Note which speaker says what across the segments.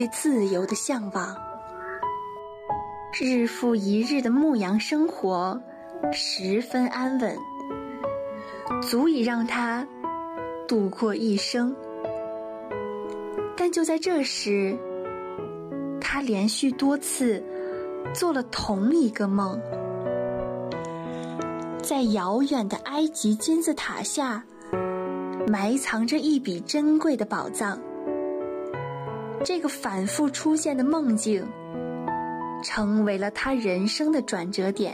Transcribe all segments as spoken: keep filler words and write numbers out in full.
Speaker 1: 对自由的向往。日复一日的牧羊生活十分安稳，足以让他度过一生。但就在这时，他连续多次做了同一个梦。在遥远的埃及金字塔下，埋藏着一笔珍贵的宝藏。这个反复出现的梦境，成为了他人生的转折点。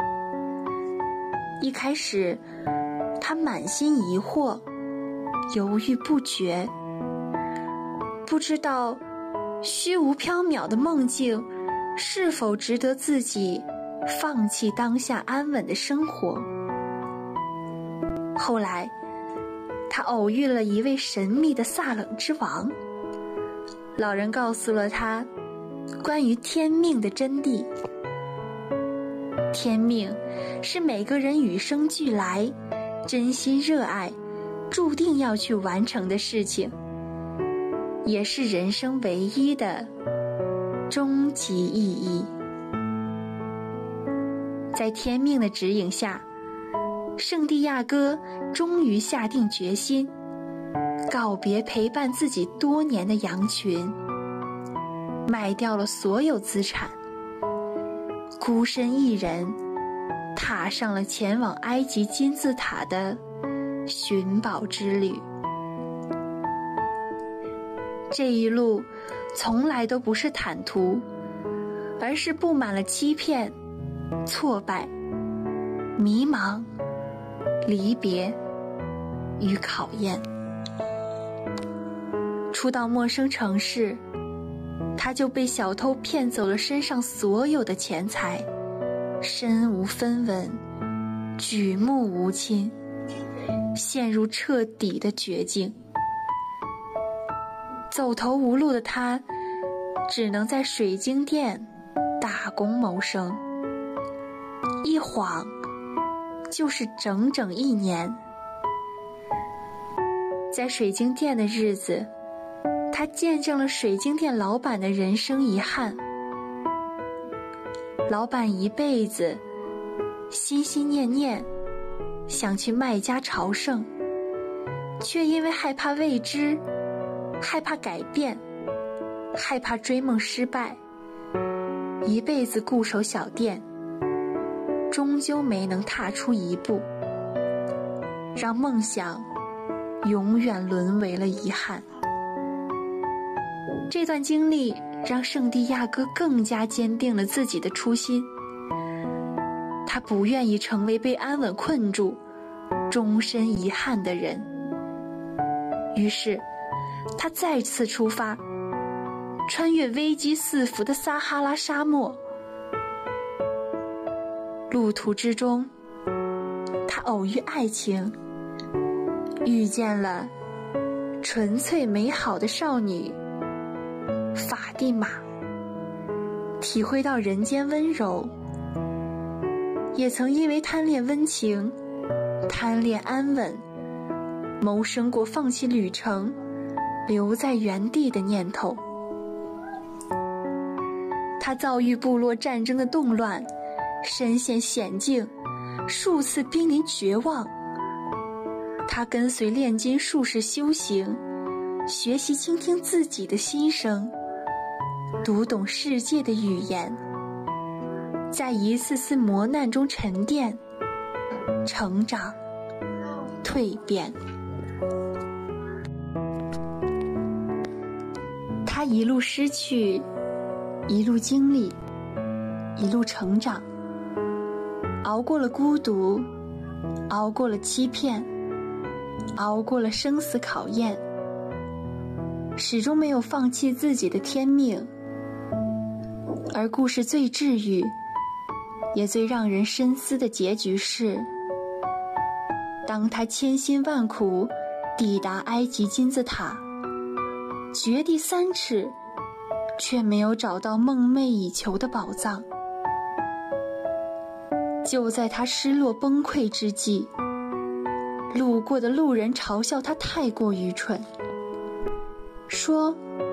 Speaker 1: 一开始，他满心疑惑，犹豫不决，不知道虚无缥缈的梦境是否值得自己放弃当下安稳的生活。后来，他偶遇了一位神秘的萨冷之王，老人告诉了他关于天命的真谛。天命是每个人与生俱来，真心热爱，注定要去完成的事情，也是人生唯一的终极意义。在天命的指引下，圣地亚哥终于下定决心，告别陪伴自己多年的羊群，卖掉了所有资产，孤身一人踏上了前往埃及金字塔的寻宝之旅。这一路从来都不是坦途，而是布满了欺骗、挫败、迷茫、离别与考验。初到陌生城市，他就被小偷骗走了身上所有的钱财，身无分文，举目无亲，陷入彻底的绝境。走投无路的他，只能在水晶店打工谋生，一晃就是整整一年。在水晶店的日子，他见证了水晶店老板的人生遗憾。老板一辈子心心念念想去麦加朝圣，却因为害怕未知，害怕改变，害怕追梦失败，一辈子固守小店，终究没能踏出一步，让梦想永远沦为了遗憾。这段经历让圣地亚哥更加坚定了自己的初心，他不愿意成为被安稳困住、终身遗憾的人。于是，他再次出发，穿越危机四伏的撒哈拉沙漠。路途之中，他偶遇爱情，遇见了纯粹美好的少女法蒂玛，体会到人间温柔，也曾因为贪恋温情、贪恋安稳，谋生过放弃旅程、留在原地的念头。他遭遇部落战争的动乱，身陷险境，数次濒临绝望。他跟随炼金术士修行，学习倾听自己的心声，读懂世界的语言，在一次次磨难中沉淀、成长、蜕变。他一路失去，一路经历，一路成长，熬过了孤独，熬过了欺骗，熬过了生死考验，始终没有放弃自己的天命。而故事最治愈，也最让人深思的结局是，当他千辛万苦抵达埃及金字塔，掘地三尺，却没有找到梦寐以求的宝藏。就在他失落崩溃之际，路过的路人嘲笑他太过愚蠢，说